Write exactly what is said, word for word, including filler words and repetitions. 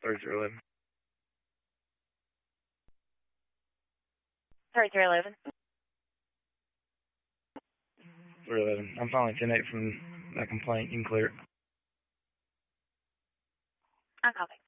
thirty-three eleven. thirty-three eleven. three eleven. I'm filing ten eight from that complaint. You can clear it. I copy.